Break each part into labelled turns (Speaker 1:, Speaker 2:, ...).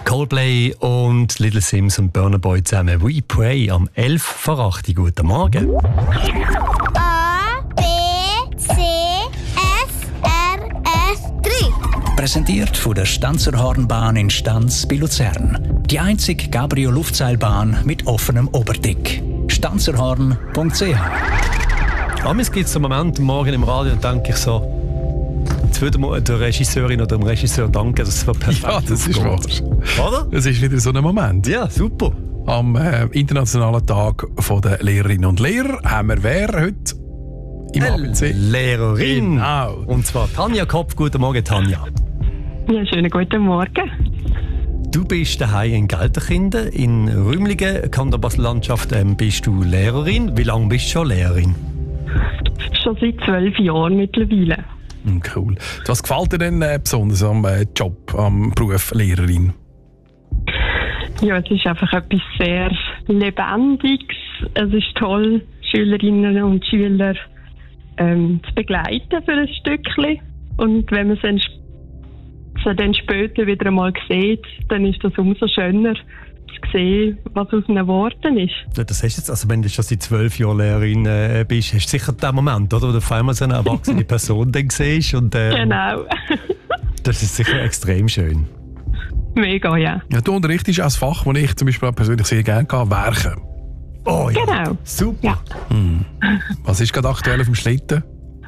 Speaker 1: Coldplay und Little Sims und Burna Boy zusammen. We Pray am 11 vor 8. Guten Morgen.
Speaker 2: A, B, C, F, R, F, 3.
Speaker 3: Präsentiert von der Stanzerhornbahn in Stanz bei Luzern. Die einzige Cabrio-Luftseilbahn mit offenem Oberdeck. Stanzerhorn.ch.
Speaker 1: Es gibt so einen Moment morgen im Radio, da denke ich so, jetzt würde man der Regisseurin oder dem Regisseur danken, dass es so perfekt
Speaker 4: Ja, das ist wahr.
Speaker 1: Oder?
Speaker 4: Es ist wieder so ein Moment.
Speaker 1: Ja, super.
Speaker 4: Am Internationalen Tag der Lehrerinnen und Lehrer haben wir wer heute im ABC?
Speaker 1: Lehrerin.
Speaker 4: Genau.
Speaker 1: Und zwar Tanja Kopf. Guten Morgen, Tanja.
Speaker 5: Ja, schönen guten Morgen.
Speaker 1: Du bist daheim in Gelterkinden, in Rümlingen, Kanderbasel-Landschaft, bist du Lehrerin. Wie lange bist du schon Lehrerin?
Speaker 5: Schon seit 12 Jahren mittlerweile.
Speaker 4: Cool. Was gefällt dir denn besonders am Job, am Beruf Lehrerin?
Speaker 5: Ja, es ist einfach etwas sehr Lebendiges. Es ist toll, Schülerinnen und Schüler zu begleiten für ein Stückchen. Und wenn man sie dann später wieder einmal sieht, dann ist das umso schöner zu sehen, was aus ihnen geworden ist.
Speaker 1: Ja, das hast du jetzt, also wenn du schon seit 12 Jahren Lehrerin bist, hast du sicher den Moment, oder? Wo du auf einmal so eine erwachsene Person dann siehst. Und,
Speaker 5: Genau.
Speaker 1: Das ist sicher extrem schön.
Speaker 5: Mega, ja.
Speaker 4: Ja, du unterrichtest auch ein Fach, das ich zum Beispiel persönlich sehr gerne gehe, Werken.
Speaker 1: Oh ja,
Speaker 5: Genau.
Speaker 1: super.
Speaker 5: Ja.
Speaker 4: Was ist gerade aktuell auf dem Schlitten?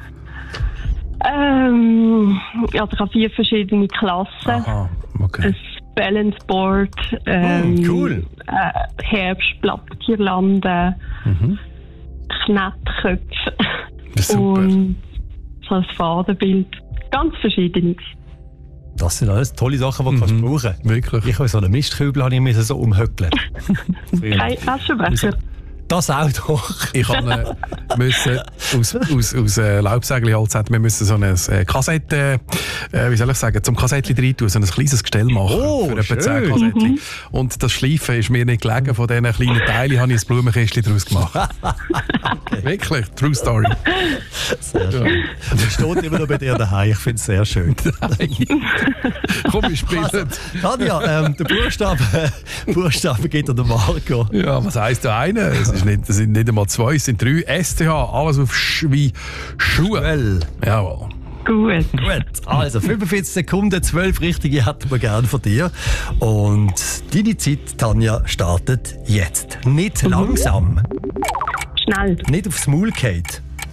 Speaker 5: Also ich habe 4 verschiedene Klassen.
Speaker 4: Aha, okay.
Speaker 5: Ein Balanceboard,
Speaker 1: cool.
Speaker 5: Herbstblattgirlanden, Knettköpfe
Speaker 4: Super.
Speaker 5: und so ein Fadenbild. Ganz verschiedenes.
Speaker 1: Das sind alles tolle Sachen, die du kannst brauchen.
Speaker 4: Wirklich.
Speaker 1: Ich habe so einen Mistkübel, habe ich so umhöckeln.
Speaker 5: Kein Aschenbecher.
Speaker 1: Das auch doch.
Speaker 4: Ich müssen aus Laubsägelholz wir müssen so eine Kassette, wie soll ich sagen, zum Kassettchen rein tun, so ein kleines Gestell machen
Speaker 1: Oh,
Speaker 4: für etwa 10
Speaker 1: schön.
Speaker 4: Kassettchen. Und das Schleifen ist mir nicht gelegen, von diesen kleinen Teilen habe ich ein Blumenkästchen daraus gemacht. Wirklich, true story.
Speaker 1: Sehr schön. Das steht immer noch bei dir daheim. Ich finde es sehr schön.
Speaker 4: Komm, wir spielen.
Speaker 1: Tanja, der Buchstabe geht an den Marco.
Speaker 4: Ja, was heisst da einer? Es sind nicht einmal 2, es sind 3. STH, alles auf wie Schuhe.
Speaker 1: Well.
Speaker 4: Jawohl.
Speaker 5: Gut.
Speaker 1: Gut, also 45 Sekunden, 12 richtige hätten wir gerne von dir. Und deine Zeit, Tanja, startet jetzt. Nicht langsam,
Speaker 5: Schnell.
Speaker 1: nicht aufs Maul fallen.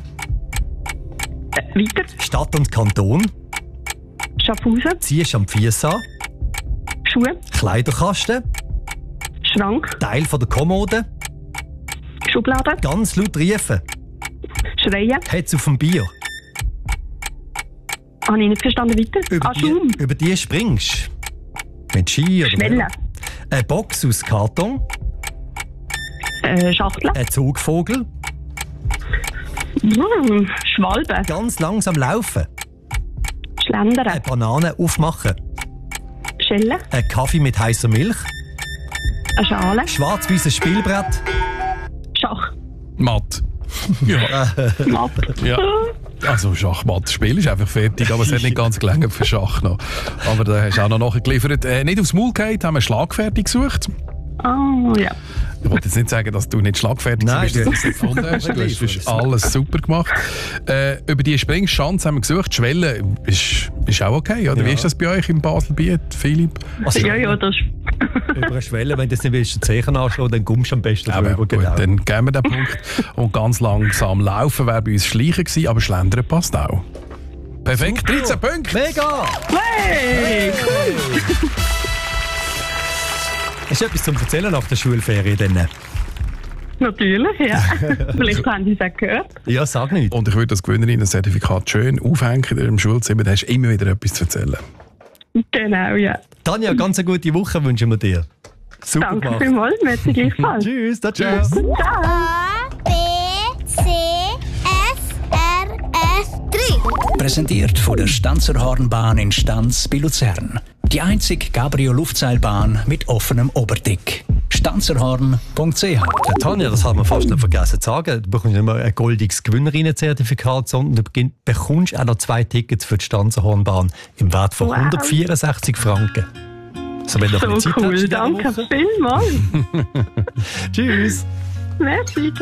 Speaker 5: Weiter.
Speaker 1: Stadt und Kanton,
Speaker 5: Schaffhausen.
Speaker 1: ziehst am Fies an,
Speaker 5: Schuhe.
Speaker 1: Kleiderkasten,
Speaker 5: Schrank.
Speaker 1: Teil von der Kommode,
Speaker 5: Schublade.
Speaker 1: ganz laut riefen,
Speaker 5: Schreien.
Speaker 1: hat's auf dem Bier.
Speaker 5: Habe ich nicht verstanden. Weiter. Schum.
Speaker 1: Über die springst. Mit Ski oder
Speaker 5: Schwelle.
Speaker 1: eine Box aus Karton,
Speaker 5: Schachtel.
Speaker 1: ein Zugvogel,
Speaker 5: Schwalbe.
Speaker 1: ganz langsam laufen,
Speaker 5: Schlendern.
Speaker 1: eine Banane aufmachen,
Speaker 5: Schelle.
Speaker 1: ein Kaffee mit heißer Milch,
Speaker 5: Eine Schale.
Speaker 1: schwarz-weißes Spielbrett,
Speaker 5: Schach.
Speaker 4: Matt. Ja.
Speaker 5: Matt.
Speaker 4: Ja. Also Schachmatt-Spiel ist einfach fertig, aber es hat nicht ganz gelangt für Schach noch. Aber da hast du auch noch nachgeliefert. Nicht aufs Maul gefallen, haben wir schlagfertig gesucht.
Speaker 5: Ja.
Speaker 4: Ich wollte jetzt nicht sagen, dass du nicht schlagfertig
Speaker 1: Nein,
Speaker 4: bist, dass du das nicht gefunden hast. Du hast alles super gemacht. Über die Springschanze haben wir gesucht. Die Schwelle ist auch okay, oder?
Speaker 1: Ja.
Speaker 4: Wie ist das bei euch im Baselbiet, Philipp?
Speaker 1: Also,
Speaker 5: Ja, das
Speaker 1: über eine Schwelle, wenn du das nicht willst, den Zeichen anschauen, dann kommst du am besten
Speaker 4: Aber
Speaker 1: drüber.
Speaker 4: gut, dann geben wir den Punkt. Und ganz langsam laufen wäre bei uns Schleichen gewesen, aber Schlendern passt auch. Perfekt, 13 Punkte!
Speaker 1: Mega!
Speaker 5: Hey,
Speaker 1: Hast du etwas zum Erzählen nach der Schulferie? Denn?
Speaker 5: natürlich, ja. Vielleicht haben Sie es auch gehört.
Speaker 1: Ja, sag nicht.
Speaker 4: Und ich würde das Gewinnerinnen-Zertifikat schön aufhängen in Ihrem Schulzimmer, da hast du immer wieder etwas zu erzählen.
Speaker 5: Genau, ja.
Speaker 1: Tanja, ganz eine gute Woche wünschen wir dir. Super
Speaker 5: Danke
Speaker 1: gemacht.
Speaker 5: vielmals, merci gleichfalls.
Speaker 1: Tschüss, ciao.
Speaker 5: Ciao.
Speaker 2: A, B, C, F, R, F, 3.
Speaker 3: Präsentiert von der Stanzerhornbahn in Stanz bei Luzern. Die einzige Cabrio-Luftseilbahn mit offenem Oberdeck. Stanzerhorn.ch.
Speaker 1: Tanja, das haben wir fast noch vergessen zu sagen. Du bekommst nicht nur ein goldiges Gewinnerinnenzertifikat, sondern du bekommst auch noch 2 Tickets für die Stanzerhornbahn im Wert von 164 Franken. So, wenn du noch ein bisschen
Speaker 5: So
Speaker 1: Zeit hast
Speaker 5: cool,
Speaker 1: in dieser
Speaker 5: danke
Speaker 1: Woche.
Speaker 5: vielmals.
Speaker 1: Tschüss.
Speaker 5: Merci.